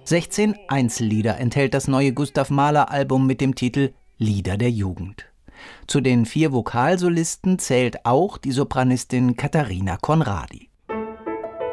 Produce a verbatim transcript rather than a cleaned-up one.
sechzehn Einzellieder enthält das neue Gustav-Mahler-Album mit dem Titel »Lieder der Jugend«. Zu den vier Vokalsolisten zählt auch die Sopranistin Katharina Conradi.